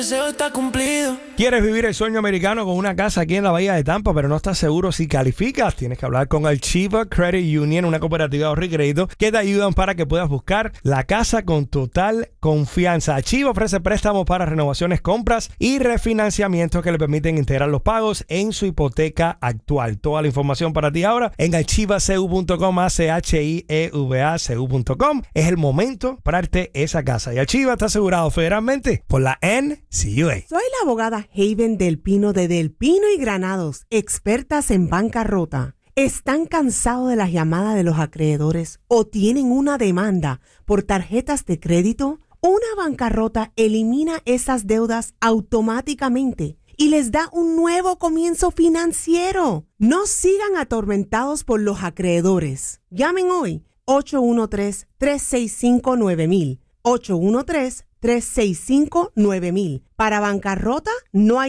deseo está cumplido. ¿Quieres vivir el sueño americano con una casa aquí en la Bahía de Tampa, pero no estás seguro si calificas? Tienes que hablar con Archiva Credit Union, una cooperativa de ahorro y crédito que te ayudan para que puedas buscar la casa con total confianza. Archiva ofrece préstamos para renovaciones, compras y refinanciamientos que le permiten integrar los pagos en su hipoteca actual. Toda la información para ti ahora en archivacu.com, ACHIEVACU.com. Es el momento para darte esa casa. Y Archiva está asegurado federalmente por la NCUA. Soy la abogada Haven Del Pino de Del Pino y Granados, expertas en bancarrota. ¿Están cansados de las llamadas de los acreedores o tienen una demanda por tarjetas de crédito? Una bancarrota elimina esas deudas automáticamente y les da un nuevo comienzo financiero. No sigan atormentados por los acreedores. Llamen hoy 813-365-9000. 813-365-9000. Para bancarrota no hay